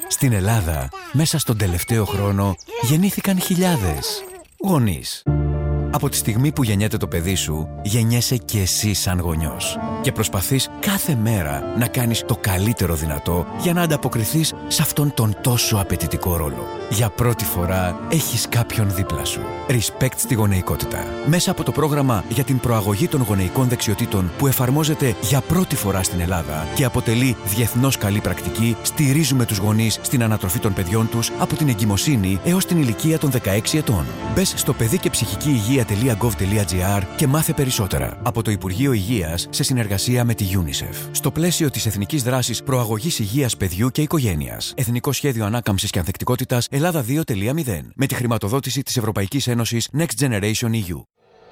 Στην Ελλάδα, μέσα στον τελευταίο χρόνο, γεννήθηκαν χιλιάδες γονείς. Από τη στιγμή που γεννιέται το παιδί σου, γεννιέσαι και εσύ σαν γονιός. Και προσπαθείς κάθε μέρα να κάνεις το καλύτερο δυνατό για να ανταποκριθείς σε αυτόν τον τόσο απαιτητικό ρόλο. Για πρώτη φορά έχεις κάποιον δίπλα σου. Respect στη γονεϊκότητα. Μέσα από το πρόγραμμα για την προαγωγή των γονεϊκών δεξιοτήτων που εφαρμόζεται για πρώτη φορά στην Ελλάδα και αποτελεί διεθνώς καλή πρακτική, στηρίζουμε τους γονείς στην ανατροφή των παιδιών τους από την εγκυμοσύνη έως την ηλικία των 16 ετών. Μπες στο παιδικεψυχικηυγεία.gov.gr και μάθε περισσότερα. Από το Υπουργείο Υγείας σε συνεργασία με τη UNICEF. Στο πλαίσιο της Εθνικής Δράσης Προαγωγής Υγείας Παιδιού και Οικογένειας. Εθνικό Σχέδιο Ανάκαμψης και Ανθεκτικότητας Ελλάδα 2.0. Με τη χρηματοδότηση της Ευρωπαϊκής Ένωσης Next Generation EU.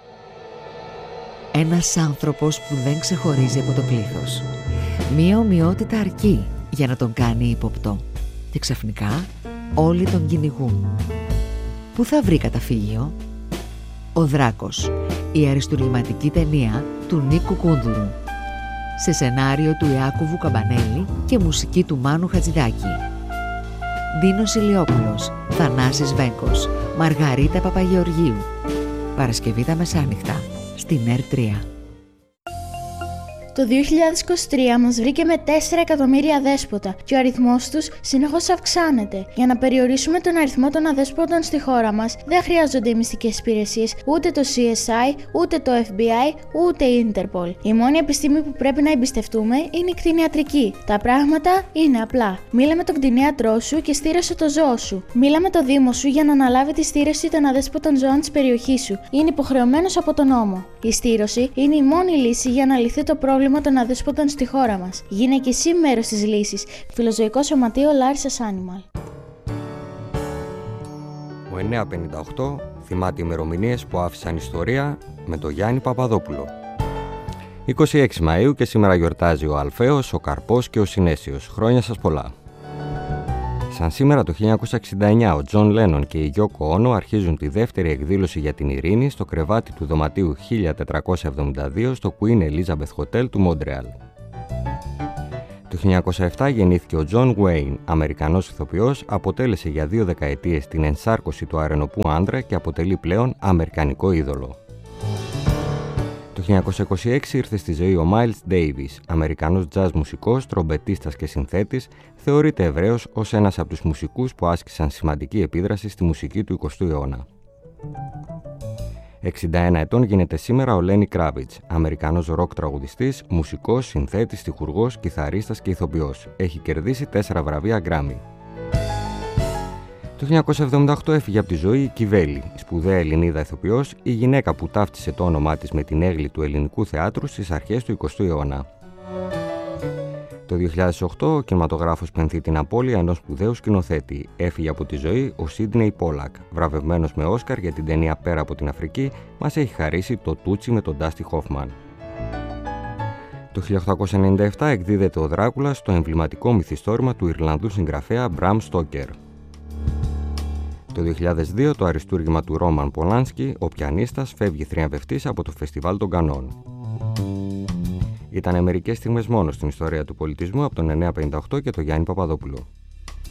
Ένας άνθρωπος που δεν ξεχωρίζει από το πλήθος. Μία ομοιότητα αρκεί για να τον κάνει ύποπτο. Και ξαφνικά όλοι τον κυνηγούν. Πού θα βρει καταφύγιο? Ο Δράκος, η αριστουργηματική ταινία του Νίκου Κούνδουρου. Σε σενάριο του Ιάκωβου Καμπανέλη και μουσική του Μάνου Χατζηδάκη. Ντίνος Ηλιόπουλος, Θανάσης Βέγκος, Μαργαρίτα Παπαγεωργίου. Παρασκευή τα μεσάνυχτα, στην ΕΡΤ3. Το 2023 μας βρήκε με 4 εκατομμύρια αδέσποτα και ο αριθμός τους συνεχώς αυξάνεται. Για να περιορίσουμε τον αριθμό των αδέσποτων στη χώρα μας, δεν χρειάζονται οι μυστικές υπηρεσίες, ούτε το CSI, ούτε το FBI, ούτε η Interpol. Η μόνη επιστήμη που πρέπει να εμπιστευτούμε είναι η κτηνιατρική. Τα πράγματα είναι απλά. Μίλα με τον κτηνίατρό σου και στήρωσε το ζώο σου. Μίλα με το Δήμο σου για να αναλάβει τη στήρωση των αδέσποτων ζώων της περιοχής σου. Είναι υποχρεωμένος από τον νόμο. Η στήρωση είναι η μόνη λύση για να λυθεί το πρόβλημα των αδέσποτων στη χώρα μας. Γίνε και εσύ μέρος της λύσης. Φιλοζωικό Σωματείο Larissa's Animal. Ο 958 θυμάται ημερομηνίες που άφησαν ιστορία με τον Γιάννη Παπαδόπουλο. 26 Μαΐου και σήμερα γιορτάζει ο Αλφαίος, ο Καρπός και ο Συνέσιος. Χρόνια σας πολλά. Σαν σήμερα το 1969 ο Τζον Λένον και η Γιόκο Όνο αρχίζουν τη δεύτερη εκδήλωση για την ειρήνη στο κρεβάτι του δωματίου 1472 στο Queen Elizabeth Hotel του Μόντρεαλ. Το 1907 γεννήθηκε ο Τζον Γουέιν, Αμερικανός ηθοποιός, αποτέλεσε για 2 δεκαετίες την ενσάρκωση του αρενοπού άντρα και αποτελεί πλέον αμερικανικό είδωλο. Το 1926 ήρθε στη ζωή ο Miles Davis, Αμερικανός jazz μουσικός, τρομπετίστας και συνθέτης, θεωρείται ευρέως ως ένας από τους μουσικούς που άσκησαν σημαντική επίδραση στη μουσική του 20ου αιώνα. 61 ετών γίνεται σήμερα ο Lenny Kravitz, Αμερικανός ροκ τραγουδιστής, μουσικός, συνθέτης, στιχουργός, κιθαρίστας και ηθοποιός. Έχει κερδίσει 4 βραβεία Grammy. Το 1978 έφυγε από τη ζωή η Κιβέλη, σπουδαία Ελληνίδα ηθοποιός, η γυναίκα που ταύτισε το όνομά της με την έγλη του ελληνικού θεάτρου στις αρχές του 20ου αιώνα. Το 2008 ο κινηματογράφος πενθεί την απώλεια ενός σπουδαίου σκηνοθέτη. Έφυγε από τη ζωή ο Σίντνεϊ Πόλακ, βραβευμένος με Όσκαρ για την ταινία Πέρα από την Αφρική, μας έχει χαρίσει το Τούτσι με τον Ντάστι Χόφμαν. Το 1897 εκδίδεται ο Δράκουλας στο εμβληματικό μυθιστόρημα του Ιρλανδού συγγραφέα Μπραμ Στόκερ. Το 2002 το αριστούργημα του Ρόμαν Πολάνσκι, ο πιανίστας, φεύγει θριαμβευτής από το Φεστιβάλ των Κανών. Ήταν μερικές στιγμές μόνο στην ιστορία του πολιτισμού από τον 958 και τον Γιάννη Παπαδόπουλο.